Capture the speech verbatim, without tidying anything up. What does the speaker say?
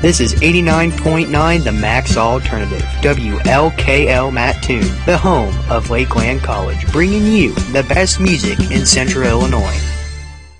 This is eighty-nine point nine The Max Alternative, W L K L Mattoon, the home of Lakeland College, bringing you the best music in Central Illinois.